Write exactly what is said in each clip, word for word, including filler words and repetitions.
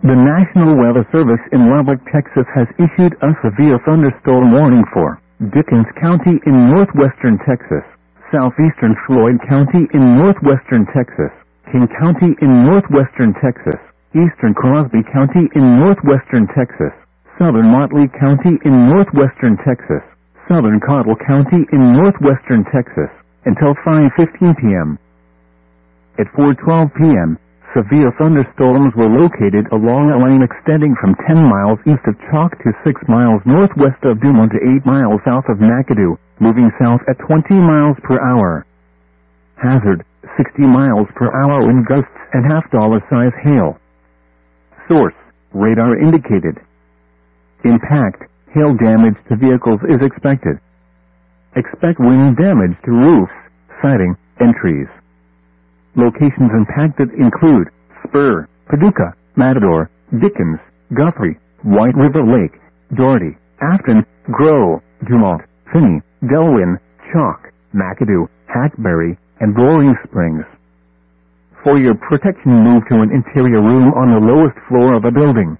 The National Weather Service in Lubbock, Texas has issued a severe thunderstorm warning for Dickens County in northwestern Texas, southeastern Floyd County in northwestern Texas, King County in northwestern Texas, eastern Crosby County in northwestern Texas, southern Motley County in northwestern Texas, southern Cottle County in northwestern Texas, until five fifteen p.m. At four twelve p.m., severe thunderstorms were located along a line extending from ten miles east of Chalk to six miles northwest of Dumont to eight miles south of McAdoo, moving south at twenty miles per hour. Hazard, sixty miles per hour wind gusts and half-dollar-size hail. Source, radar indicated. Impact, hail damage to vehicles is expected. Expect wind damage to roofs, siding, and trees. Locations impacted include Spur, Paducah, Matador, Dickens, Guthrie, White River Lake, Doherty, Afton, Grove, Dumont, Finney, Delwyn, Chalk, McAdoo, Hackberry, and Roaring Springs. For your protection, move to an interior room on the lowest floor of a building.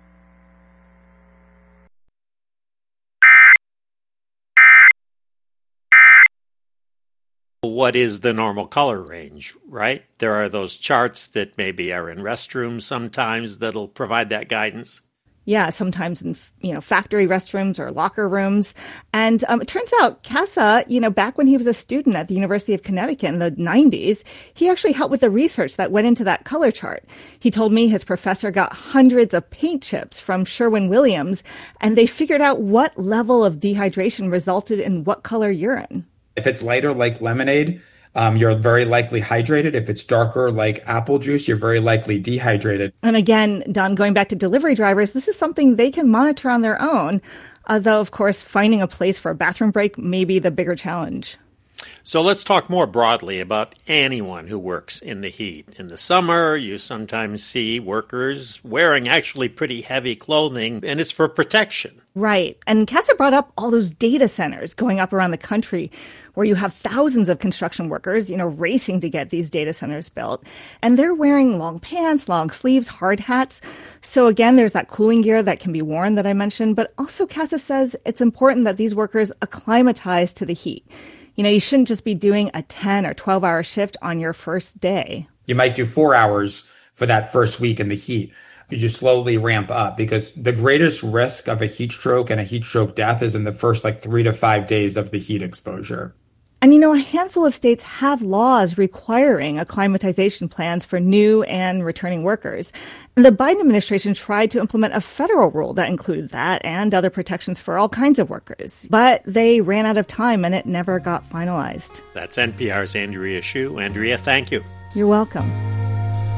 What is the normal color range, right? There are those charts that maybe are in restrooms sometimes that'll provide that guidance. Yeah, sometimes in, you know, factory restrooms or locker rooms. And um, it turns out Casa, you know, back when he was a student at the University of Connecticut in the nineties, he actually helped with the research that went into that color chart. He told me his professor got hundreds of paint chips from Sherwin-Williams, and they figured out what level of dehydration resulted in what color urine. If it's lighter, like lemonade, um, you're very likely hydrated. If it's darker, like apple juice, you're very likely dehydrated. And again, Don, going back to delivery drivers, this is something they can monitor on their own. Although, of course, finding a place for a bathroom break may be the bigger challenge. So let's talk more broadly about anyone who works in the heat. In the summer, you sometimes see workers wearing actually pretty heavy clothing, and it's for protection. Right. And Casa brought up all those data centers going up around the country where you have thousands of construction workers, you know, racing to get these data centers built. And they're wearing long pants, long sleeves, hard hats. So again, there's that cooling gear that can be worn that I mentioned. But also Casa says it's important that these workers acclimatize to the heat. You know, you shouldn't just be doing a ten or twelve hour shift on your first day. You might do four hours for that first week in the heat. You just slowly ramp up because the greatest risk of a heat stroke and a heat stroke death is in the first like three to five days of the heat exposure. And, you know, a handful of states have laws requiring acclimatization plans for new and returning workers. And the Biden administration tried to implement a federal rule that included that and other protections for all kinds of workers. But they ran out of time and it never got finalized. That's N P R's Andrea Hsu. Andrea, thank you. You're welcome.